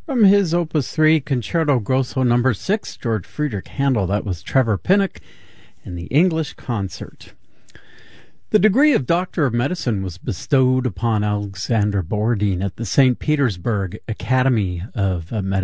From his Opus 3 Concerto Grosso No. 6, George Friedrich Handel, that was Trevor Pinnock in the English concert. The degree of Doctor of Medicine was bestowed upon Alexander Borodin at the St. Petersburg Academy of Medicine.